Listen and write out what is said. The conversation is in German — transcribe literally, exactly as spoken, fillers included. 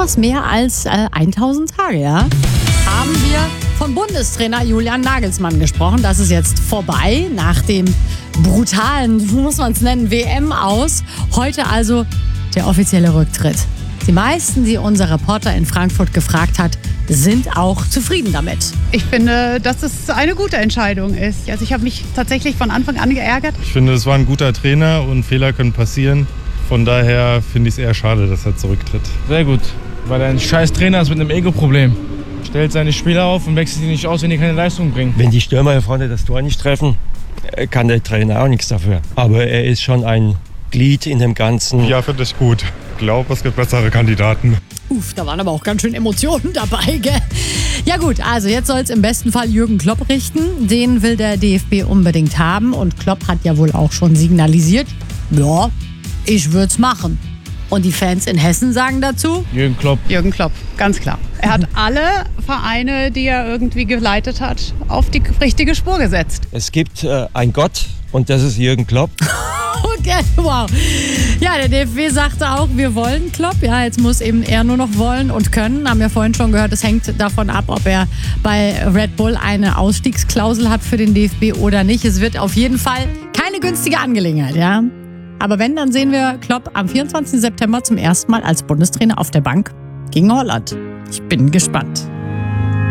etwas mehr als äh, tausend Tage, ja, haben wir von Bundestrainer Julian Nagelsmann gesprochen. Das ist jetzt vorbei nach dem brutalen, wie muss man es nennen, W M-Aus. Heute also der offizielle Rücktritt. Die meisten, die unser Reporter in Frankfurt gefragt hat, sind auch zufrieden damit. Ich finde, dass es eine gute Entscheidung ist. Also ich habe mich tatsächlich von Anfang an geärgert. Ich finde, es war ein guter Trainer und Fehler können passieren. Von daher finde ich es eher schade, dass er zurücktritt. Sehr gut, weil er ein scheiß Trainer ist mit einem Ego-Problem. Stellt seine Spieler auf und wechselt sie nicht aus, wenn die keine Leistung bringen. Wenn die Stürmer vorne das Tor nicht treffen, kann der Trainer auch nichts dafür. Aber er ist schon ein Glied in dem Ganzen. Ja, finde ich gut. Ich glaube, es gibt bessere Kandidaten. Uff, da waren aber auch ganz schön Emotionen dabei, gell? Ja gut, also jetzt soll es im besten Fall Jürgen Klopp richten. Den will der D F B unbedingt haben. Und Klopp hat ja wohl auch schon signalisiert, ja, ich würde es machen. Und die Fans in Hessen sagen dazu? Jürgen Klopp. Jürgen Klopp, ganz klar. Er hat alle Vereine, die er irgendwie geleitet hat, auf die richtige Spur gesetzt. Es gibt äh, einen Gott und das ist Jürgen Klopp. Okay, wow. Ja, der D F B sagte auch, wir wollen Klopp. Ja, jetzt muss eben er nur noch wollen und können. Haben wir vorhin schon gehört, es hängt davon ab, ob er bei Red Bull eine Ausstiegsklausel hat für den D F B oder nicht. Es wird auf jeden Fall keine günstige Angelegenheit, ja. Aber wenn, dann sehen wir Klopp am vierundzwanzigsten September zum ersten Mal als Bundestrainer auf der Bank gegen Holland. Ich bin gespannt.